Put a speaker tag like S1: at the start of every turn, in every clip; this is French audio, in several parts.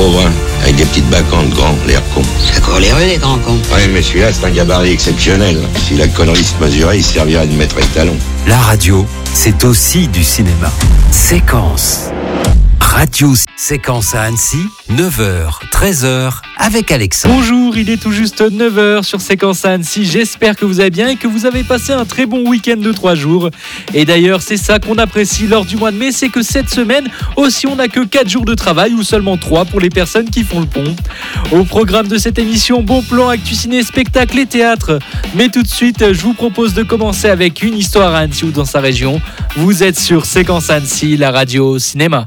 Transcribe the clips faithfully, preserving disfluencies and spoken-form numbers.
S1: pauvre, hein, avec des petites bacantes grands, l'air con.
S2: Ça court les rues, les grands cons.
S1: Oui, mais celui-là, c'est un gabarit exceptionnel. Si la connerie se mesurait, il servirait de maître étalon.
S3: La radio, c'est aussi du cinéma. Séquence. Radio Séquence à Annecy, neuf heures, treize heures, avec Alexandre.
S4: Bonjour, il est tout juste neuf heures sur Séquence à Annecy. J'espère que vous allez bien et que vous avez passé un très bon week-end de trois jours. Et d'ailleurs, c'est ça qu'on apprécie lors du mois de mai, c'est que cette semaine aussi, on n'a que quatre jours de travail ou seulement trois pour les personnes qui font le pont. Au programme de cette émission, bon plan, actu ciné, spectacle et théâtre. Mais tout de suite, je vous propose de commencer avec une histoire à Annecy ou dans sa région. Vous êtes sur Séquence à Annecy, la radio cinéma.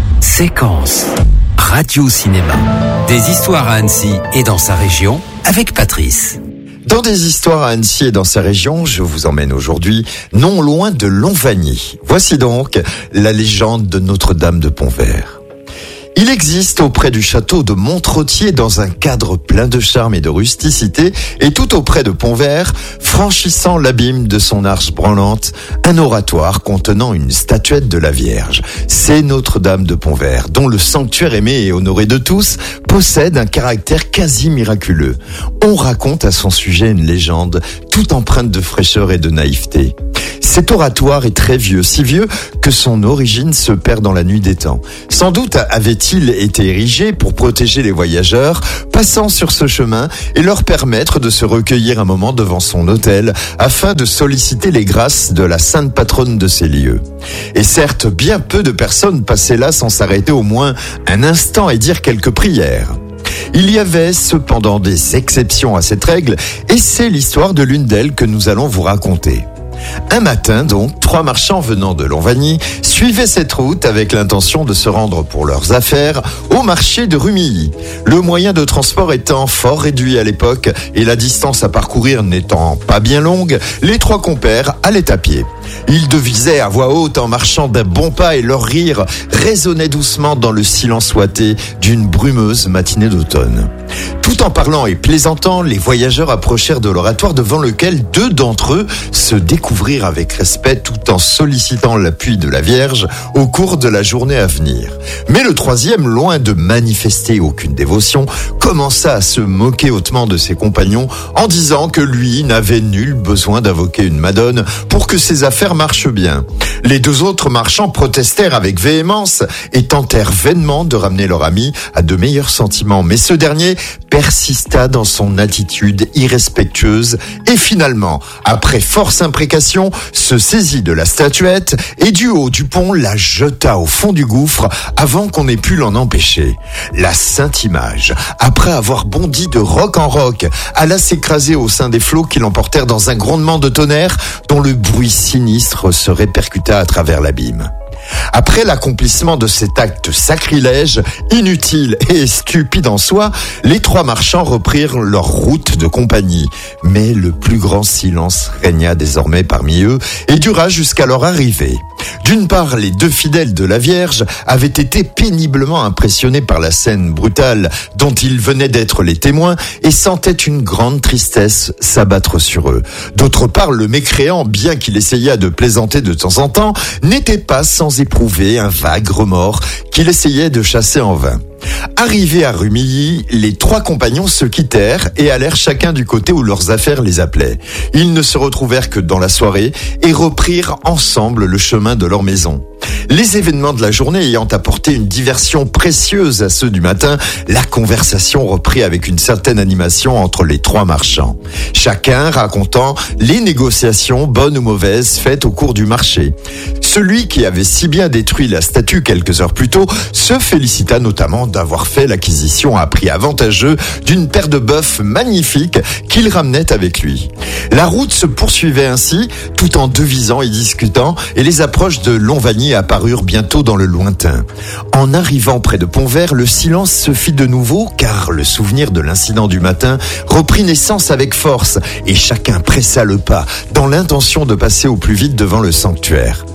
S3: Séquence Radio Cinéma. Des histoires à Annecy et dans sa région avec Patrice.
S5: Dans des histoires à Annecy et dans sa région, je vous emmène aujourd'hui non loin de Lonvagny. Voici donc la légende de Notre-Dame de Pont-Vert. Il existe auprès du château de Montrottier, dans un cadre plein de charme et de rusticité, et tout auprès de Pont-Vert, franchissant l'abîme de son arche branlante, un oratoire contenant une statuette de la Vierge. C'est Notre-Dame de Pont-Vert, dont le sanctuaire aimé et honoré de tous possède un caractère quasi miraculeux. On raconte à son sujet une légende, toute empreinte de fraîcheur et de naïveté. Cet oratoire est très vieux, si vieux que son origine se perd dans la nuit des temps. Sans doute avait-il été érigé pour protéger les voyageurs passant sur ce chemin et leur permettre de se recueillir un moment devant son autel afin de solliciter les grâces de la sainte patronne de ces lieux. Et certes, bien peu de personnes passaient là sans s'arrêter au moins un instant et dire quelques prières. Il y avait cependant des exceptions à cette règle et c'est l'histoire de l'une d'elles que nous allons vous raconter. Un matin donc, trois marchands venant de Lonvagny suivaient cette route avec l'intention de se rendre pour leurs affaires au marché de Rumilly. Le moyen de transport étant fort réduit à l'époque et la distance à parcourir n'étant pas bien longue, les trois compères allaient à pied. Ils devisaient à voix haute en marchant d'un bon pas et leur rire résonnait doucement dans le silence ouaté d'une brumeuse matinée d'automne. Tout en parlant et plaisantant, les voyageurs approchèrent de l'oratoire devant lequel deux d'entre eux se découvrirent avec respect tout en sollicitant l'appui de la Vierge au cours de la journée à venir. Mais le troisième, loin de manifester aucune dévotion, commença à se moquer hautement de ses compagnons en disant que lui n'avait nul besoin d'invoquer une madone pour que ses affaires marchent bien. Les deux autres marchands protestèrent avec véhémence et tentèrent vainement de ramener leur ami à de meilleurs sentiments. Mais ce dernier persista dans son attitude irrespectueuse et finalement, après force imprécation, se saisit de la statuette et du haut du pont la jeta au fond du gouffre avant qu'on ait pu l'en empêcher. La sainte image, après avoir bondi de roc en roc, alla s'écraser au sein des flots qui l'emportèrent dans un grondement de tonnerre dont le bruit sinistre se répercuta à travers l'abîme. Après l'accomplissement de cet acte sacrilège, inutile et stupide en soi, les trois marchands reprirent leur route de compagnie. Mais le plus grand silence régna désormais parmi eux et dura jusqu'à leur arrivée. D'une part, les deux fidèles de la Vierge avaient été péniblement impressionnés par la scène brutale dont ils venaient d'être les témoins et sentaient une grande tristesse s'abattre sur eux. D'autre part, le mécréant, bien qu'il essayât de plaisanter de temps en temps, n'était pas sans éprouver un vague remords qu'il essayait de chasser en vain. Arrivés à Rumilly, les trois compagnons se quittèrent et allèrent chacun du côté où leurs affaires les appelaient. Ils ne se retrouvèrent que dans la soirée et reprirent ensemble le chemin de leur maison. Les événements de la journée ayant apporté une diversion précieuse à ceux du matin, la conversation reprit avec une certaine animation entre les trois marchands. Chacun racontant les négociations, bonnes ou mauvaises, faites au cours du marché. Celui qui avait si bien détruit la statue quelques heures plus tôt se félicita notamment d'avoir fait l'acquisition à prix avantageux d'une paire de bœufs magnifiques qu'il ramenait avec lui. La route se poursuivait ainsi, tout en devisant et discutant, et les approches de Lonvagny apparurent bientôt dans le lointain. En arrivant près de Pont-Vert, le silence se fit de nouveau, car le souvenir de l'incident du matin reprit naissance avec force, et chacun pressa le pas, dans l'intention de passer au plus vite devant le sanctuaire.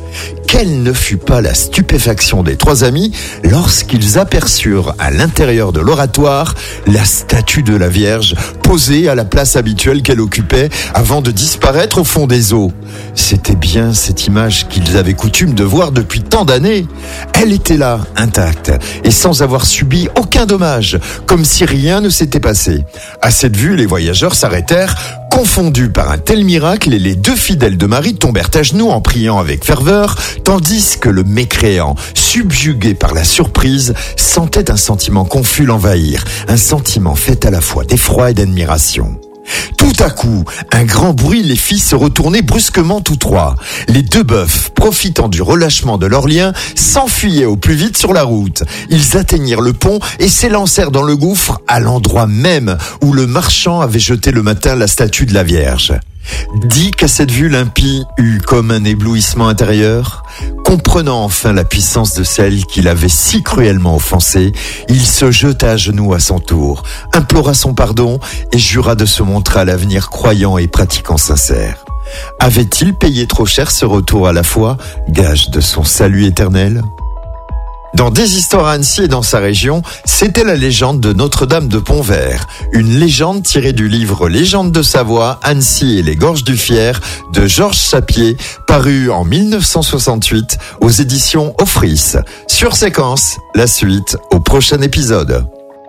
S5: Quelle ne fut pas la stupéfaction des trois amis lorsqu'ils aperçurent à l'intérieur de l'oratoire la statue de la Vierge posée à la place habituelle qu'elle occupait avant de disparaître au fond des eaux. C'était bien cette image qu'ils avaient coutume de voir depuis tant d'années. Elle était là, intacte, et sans avoir subi aucun dommage, comme si rien ne s'était passé. À cette vue, les voyageurs s'arrêtèrent, confondus par un tel miracle, et les deux fidèles de Marie tombèrent à genoux en priant avec ferveur, tandis que le mécréant, subjugué par la surprise, sentait un sentiment confus l'envahir, un sentiment fait à la fois d'effroi et d'admiration. Tout à coup, un grand bruit les fit se retourner brusquement tous trois. Les deux bœufs, profitant du relâchement de leur lien, s'enfuyaient au plus vite sur la route. Ils atteignirent le pont et s'élancèrent dans le gouffre à l'endroit même où le marchand avait jeté le matin la statue de la Vierge. Dit qu'à cette vue l'impie eut comme un éblouissement intérieur, comprenant enfin la puissance de celle qu'il avait si cruellement offensée, il se jeta à genoux à son tour, implora son pardon et jura de se montrer à l'avenir croyant et pratiquant sincère. Avait-il payé trop cher ce retour à la foi, gage de son salut éternel ? Dans Des histoires à Annecy et dans sa région, c'était la légende de Notre-Dame de Pont-Vert, une légende tirée du livre Légende de Savoie, Annecy et les Gorges du Fier de Georges Sapier, paru en mille neuf cent soixante-huit aux éditions Offris. Sur Séquence, la suite au prochain épisode.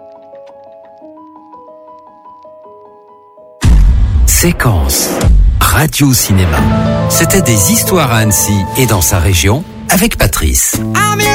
S3: Séquence Radio Cinéma. C'était Des histoires à Annecy et dans sa région avec Patrice.
S2: I'm